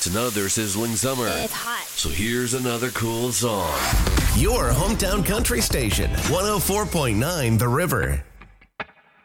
It's another sizzling summer. It's hot. So here's another cool song. Your hometown country station, 104.9 The River.